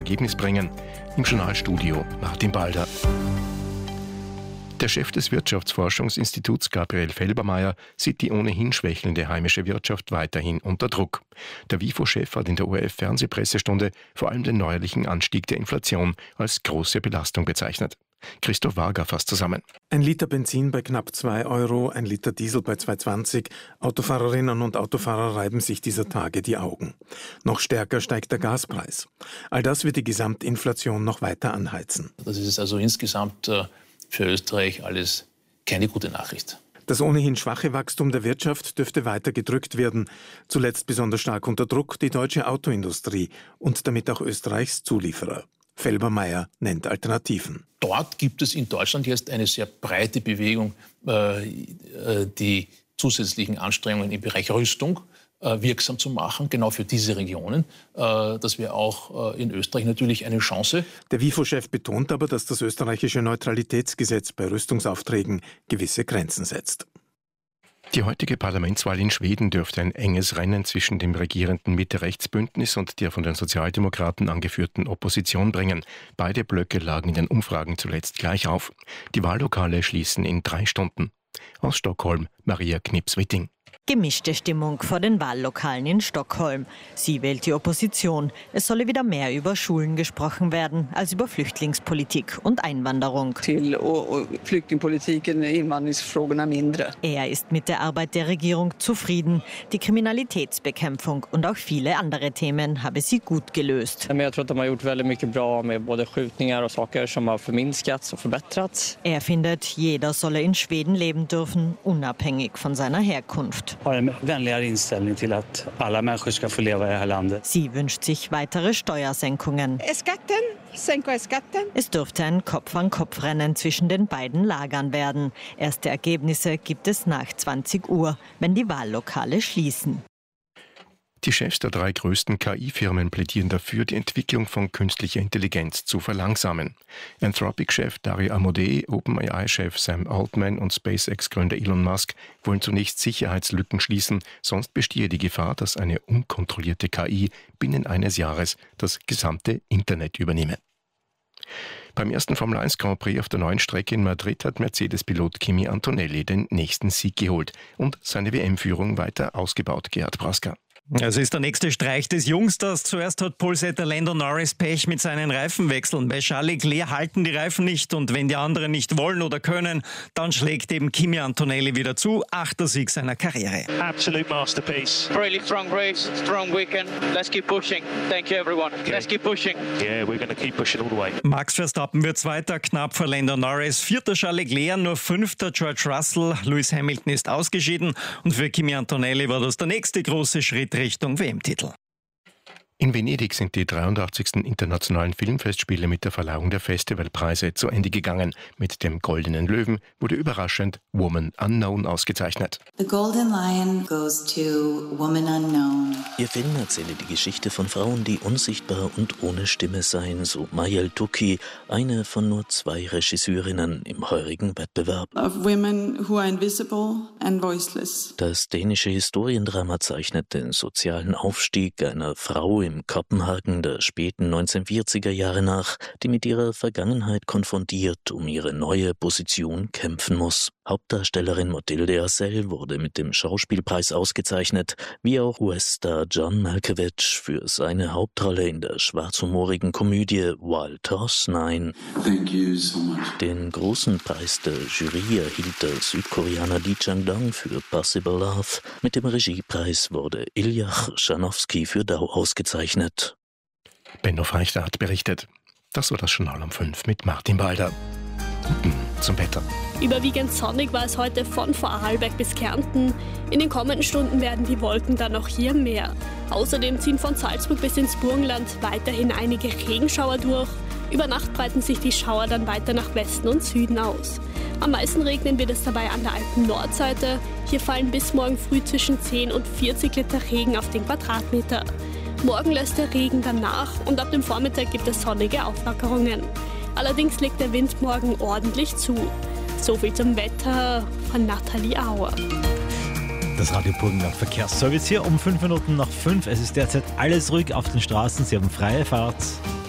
Ergebnis bringen. Im Journalstudio Martin Balder. Der Chef des Wirtschaftsforschungsinstituts Gabriel Felbermayr sieht die ohnehin schwächelnde heimische Wirtschaft weiterhin unter Druck. Der WIFO-Chef hat in der ORF-Fernsehpressestunde vor allem den neuerlichen Anstieg der Inflation als große Belastung bezeichnet. Christoph Wager fasst zusammen. 1 Liter Benzin bei knapp 2 Euro, 1 Liter Diesel bei 2,20. Autofahrerinnen und Autofahrer reiben sich dieser Tage die Augen. Noch stärker steigt der Gaspreis. All das wird die Gesamtinflation noch weiter anheizen. Das ist also insgesamt für Österreich alles keine gute Nachricht. Das ohnehin schwache Wachstum der Wirtschaft dürfte weiter gedrückt werden. Zuletzt besonders stark unter Druck die deutsche Autoindustrie und damit auch Österreichs Zulieferer. Felbermayr nennt Alternativen. Dort gibt es in Deutschland jetzt eine sehr breite Bewegung, die zusätzlichen Anstrengungen im Bereich Rüstung wirksam zu machen, genau für diese Regionen. Das wäre auch in Österreich natürlich eine Chance. Der WIFO-Chef betont aber, dass das österreichische Neutralitätsgesetz bei Rüstungsaufträgen gewisse Grenzen setzt. Die heutige Parlamentswahl in Schweden dürfte ein enges Rennen zwischen dem regierenden Mitte-Rechts-Bündnis und der von den Sozialdemokraten angeführten Opposition bringen. Beide Blöcke lagen in den Umfragen zuletzt gleich auf. Die Wahllokale schließen in 3 Stunden. Aus Stockholm, Maria Knips-Witting. Gemischte Stimmung vor den Wahllokalen in Stockholm. Sie wählt die Opposition. Es solle wieder mehr über Schulen gesprochen werden als über Flüchtlingspolitik und Einwanderung. Till flyktingpolitiken, invandringsfrågorna mindre. Er ist mit der Arbeit der Regierung zufrieden. Die Kriminalitätsbekämpfung und auch viele andere Themen habe sie gut gelöst. Jag tror att de har gjort väldigt mycket bra med både skjutningar och saker som har förminskats och förbättrats. Er findet, jeder solle in Schweden leben dürfen, unabhängig von seiner Herkunft. Har en vänligare inställning till att alla människor ska få leva i det här landet. Sie wünscht sich weitere Steuersenkungen. Es dürfte ein Kopf-an-Kopf-Rennen zwischen den beiden Lagern werden. Erste Ergebnisse gibt es nach 20 Uhr, wenn die Wahllokale schließen. Die Chefs der 3 größten KI-Firmen plädieren dafür, die Entwicklung von künstlicher Intelligenz zu verlangsamen. Anthropic-Chef Dario Amodei, OpenAI-Chef Sam Altman und SpaceX-Gründer Elon Musk wollen zunächst Sicherheitslücken schließen, sonst bestehe die Gefahr, dass eine unkontrollierte KI binnen eines Jahres das gesamte Internet übernehme. Beim ersten Formel 1 Grand Prix auf der neuen Strecke in Madrid hat Mercedes-Pilot Kimi Antonelli den nächsten Sieg geholt und seine WM-Führung weiter ausgebaut. Gerhard Praska. Es ist der nächste Streich des Jungsters. Zuerst hat Polesetter Lando Norris Pech mit seinen Reifenwechseln. Bei Charles Leclerc halten die Reifen nicht und wenn die anderen nicht wollen oder können, dann schlägt eben Kimi Antonelli wieder zu. 8. Sieg seiner Karriere. Absolute masterpiece. Really strong race, strong weekend. Let's keep pushing. Thank you everyone. Okay. Let's keep pushing. Yeah, we're going to keep pushing all the way. Max Verstappen wird Zweiter, knapp vor Lando Norris. 4. Charles Leclerc, nur 5. George Russell. Lewis Hamilton ist ausgeschieden und für Kimi Antonelli war das der nächste große Schritt Richtung WM-Titel. In Venedig sind die 83. Internationalen Filmfestspiele mit der Verleihung der Festivalpreise zu Ende gegangen. Mit dem Goldenen Löwen wurde überraschend Woman Unknown ausgezeichnet. The Golden Lion goes to Woman Unknown. Ihr Film erzähle die Geschichte von Frauen, die unsichtbar und ohne Stimme seien, so Mayel Touki, eine von nur 2 Regisseurinnen im heurigen Wettbewerb. Of women who are invisible and voiceless. Das dänische Historiendrama zeichnet den sozialen Aufstieg einer Frau im Kopenhagen der späten 1940er Jahre nach, die mit ihrer Vergangenheit konfrontiert um ihre neue Position kämpfen muss. Hauptdarstellerin Mathilde Asel wurde mit dem Schauspielpreis ausgezeichnet, wie auch US-Star John Malkovich für seine Hauptrolle in der schwarzhumorigen Komödie Wild Horse 9. Thank you so much. Den großen Preis der Jury erhielt der Südkoreaner Lee Chang-dong für Possible Love. Mit dem Regiepreis wurde Iljach Schanowski für Dau ausgezeichnet. Benno Freichter hat berichtet. Das war das Journal um 5 mit Martin Balder. Zum Wetter. Überwiegend sonnig war es heute von Vorarlberg bis Kärnten. In den kommenden Stunden werden die Wolken dann auch hier mehr. Außerdem ziehen von Salzburg bis ins Burgenland weiterhin einige Regenschauer durch. Über Nacht breiten sich die Schauer dann weiter nach Westen und Süden aus. Am meisten regnen wird es dabei an der Alpen-Nordseite. Hier fallen bis morgen früh zwischen 10 und 40 Liter Regen auf den Quadratmeter. Morgen lässt der Regen dann nach und ab dem Vormittag gibt es sonnige Auflockerungen. Allerdings legt der Wind morgen ordentlich zu. So viel zum Wetter von Nathalie Auer. Das Radio Burgenland Verkehrsservice hier um 5 Minuten nach 5. Es ist derzeit alles ruhig auf den Straßen. Sie haben freie Fahrt.